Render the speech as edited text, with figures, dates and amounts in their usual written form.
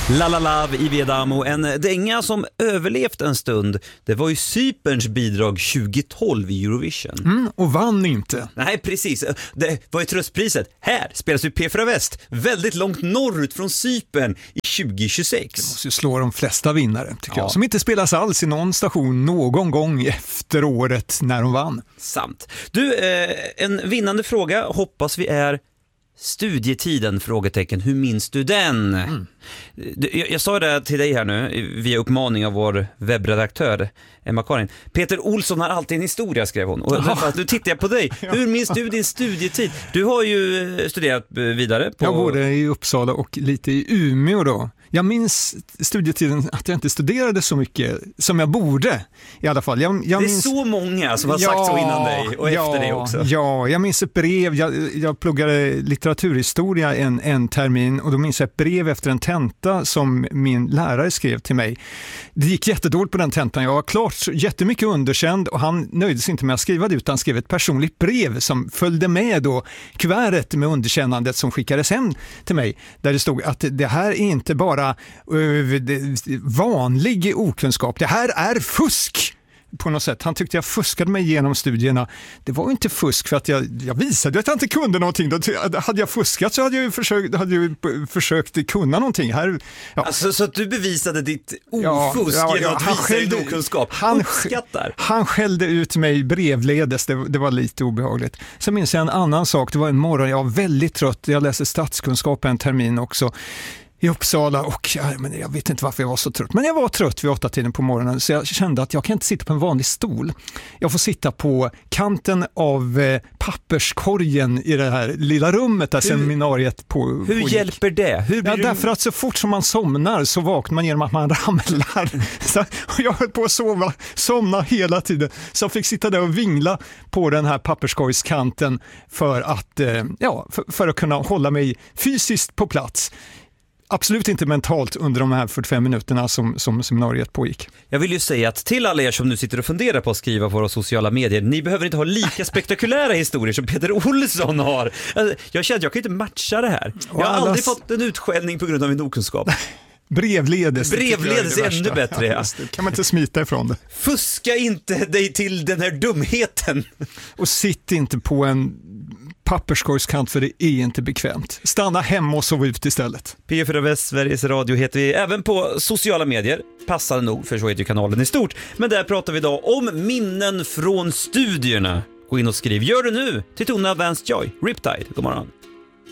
La La Love i Viedamo, en dänga som överlevt en stund. Det var ju Cyperns bidrag 2012 i Eurovision. Och vann inte. Nej, precis. Det var ju tröstpriset. Här spelas ju P4 Väst väldigt långt norrut från Cypern i 2026. Det måste ju slå de flesta vinnare, tycker jag. Som inte spelas alls i någon station någon gång efter året när de vann. Sant. Du, en vinnande fråga hoppas vi är studietiden, frågetecken. Hur minns du den? Jag sa det till dig här nu via uppmaning av vår webbredaktör Emma-Karin. Peter Olsson har alltid en historia, skrev hon. Och nu tittar jag på dig. Hur minns du din studietid? Du har ju studerat vidare på... Jag både i Uppsala och lite i Umeå då. Jag minns studietiden att jag inte studerade så mycket som jag borde i alla fall. Jag det är minns... så många som har sagt så innan dig och efter dig också. Ja, jag minns ett brev. Jag pluggade litteraturhistoria en termin och då minns jag ett brev efter en tenta som min lärare skrev till mig. Det gick jättedåligt på den tentan. Jag var klart jättemycket underkänd och han nöjde sig inte med att skriva det utan skrev ett personligt brev som följde med då kuvertet med underkännandet som skickades hem till mig. Där det stod att det här är inte bara vanlig okunskap. Det här är fusk på något sätt. Han tyckte jag fuskade mig genom studierna. Det var ju inte fusk för att jag visade att jag inte kunde någonting. Då hade jag fuskat så hade jag försökt kunna någonting. Här, ja. Alltså, så att du bevisade ditt ofusk genom att visa din okunskap. Han skällde ut mig brevledes. Det var lite obehagligt. Så minns jag en annan sak. Det var en morgon. Jag var väldigt trött. Jag läste statskunskap en termin också i Uppsala och jag vet inte varför jag var så trött. Men jag var trött vid 8-tiden på morgonen så jag kände att jag kan inte sitta på en vanlig stol. Jag får sitta på kanten av papperskorgen i det här lilla rummet där seminariet på. Hur hjälper det? Därför att så fort som man somnar så vaknar man genom att man ramlar. Och jag höll på att somna hela tiden. Så jag fick sitta där och vingla på den här papperskorgskanten för att kunna hålla mig fysiskt på plats. Absolut inte mentalt under de här 45 minuterna som seminariet pågick. Jag vill ju säga att till alla er som nu sitter och funderar på att skriva på våra sociala medier, ni behöver inte ha lika spektakulära historier som Peter Olsson har. Jag känner att jag kan inte matcha det här. Jag har aldrig fått en utskällning på grund av min okunskap. Brevledes är ännu bättre. Ja. Kan man inte smita ifrån det. Fuska inte dig till den här dumheten. Och sitt inte på en papperskorgskant för det är inte bekvämt. Stanna hemma och sov ut istället. P4 Väst, Sveriges Radio heter vi även på sociala medier. Passande nog, för så heter ju kanalen i stort. Men där pratar vi idag om minnen från studierna. Gå in och skriv, gör det nu till Tona Advanced Joy. Riptide, god morgon.